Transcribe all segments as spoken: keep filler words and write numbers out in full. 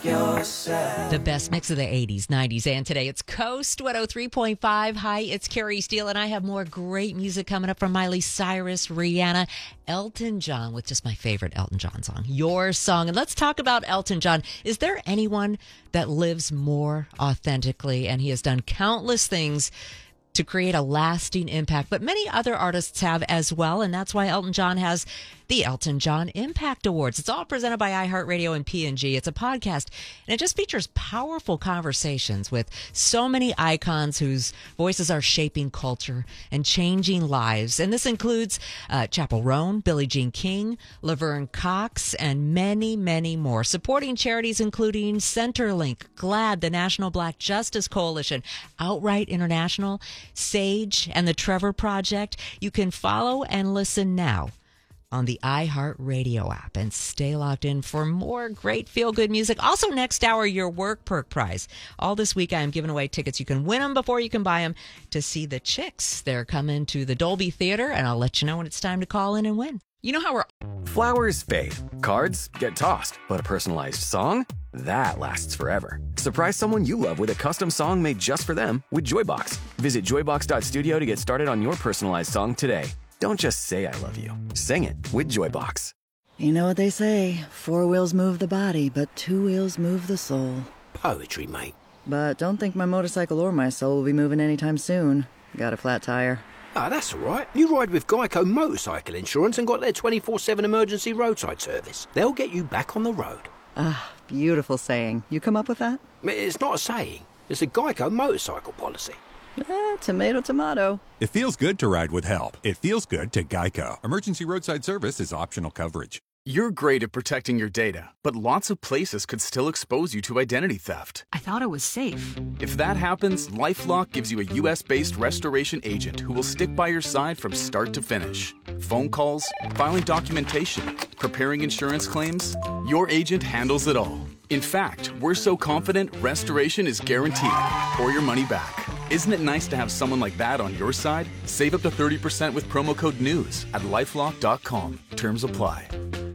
yourself. The best mix of the eighties, nineties, and today. It's Coast one oh three point five. Hi, it's Carrie Steele, and I have more great music coming up from Miley Cyrus, Rihanna, Elton John, with just my favorite Elton John song, Your Song. And let's talk about Elton John. Is there anyone that lives more authentically? And he has done countless things to create a lasting impact, but many other artists have as well, and that's why Elton John has the Elton John Impact Awards. It's all presented by iHeartRadio and P and G. It's a podcast, and it just features powerful conversations with so many icons whose voices are shaping culture and changing lives. And this includes uh, Chappell Roan, Billie Jean King, Laverne Cox, and many, many more. Supporting charities including Centerlink, GLAAD, the National Black Justice Coalition, Outright International, Sage, and the Trevor Project. You can follow and listen now on the iHeartRadio app, and stay locked in for more great feel-good music. Also, next hour, your Work Perk Prize. All this week, I am giving away tickets. You can win them before you can buy them to see the Chicks. They're coming to the Dolby Theater, and I'll let you know when it's time to call in and win. You know how we're... Flowers fade. Cards get tossed. But a personalized song? That lasts forever. Surprise someone you love with a custom song made just for them with Joybox. Visit joybox dot studio to get started on your personalized song today. Don't just say I love you. Sing it with Joybox. You know what they say, four wheels move the body, but two wheels move the soul. Poetry, mate. But don't think my motorcycle or my soul will be moving anytime soon. Got a flat tire. Ah, that's all right. You ride with Geico Motorcycle Insurance and got their twenty-four seven emergency roadside service. They'll get you back on the road. Ah, beautiful saying. You come up with that? It's not a saying. It's a Geico motorcycle policy. Eh, tomato, tomato. It feels good to ride with help. It feels good to Geico. Emergency roadside service is optional coverage. You're great at protecting your data, but lots of places could still expose you to identity theft. I thought it was safe. If that happens, LifeLock gives you a U S based restoration agent who will stick by your side from start to finish. Phone calls, filing documentation, preparing insurance claims, your agent handles it all. In fact, we're so confident restoration is guaranteed or your money back. Isn't it nice to have someone like that on your side? Save up to thirty percent with promo code NEWS at lifelock dot com. Terms apply.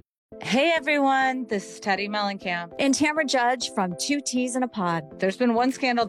Hey everyone, this is Teddy Mellencamp and Tamara Judge from Two Teas in a Pod. There's been one scandal